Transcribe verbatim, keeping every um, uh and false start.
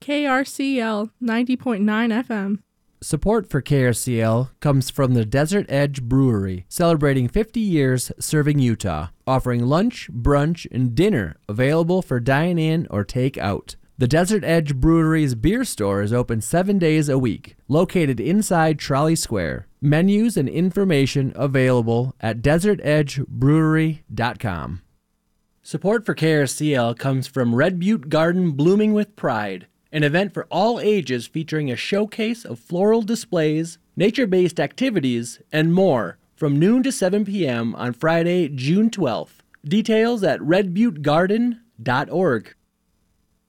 K R C L ninety point nine F M. Support for K R C L comes from the Desert Edge Brewery, celebrating fifty years serving Utah, offering lunch, brunch, and dinner available for dine-in or take-out. The Desert Edge Brewery's beer store is open seven days a week, located inside Trolley Square. Menus and information available at desert edge brewery dot com. Support for K R C L comes from Red Butte Garden Blooming with Pride, an event for all ages featuring a showcase of floral displays, nature-based activities, and more from noon to seven p.m. on Friday, June twelfth. Details at red butte garden dot org.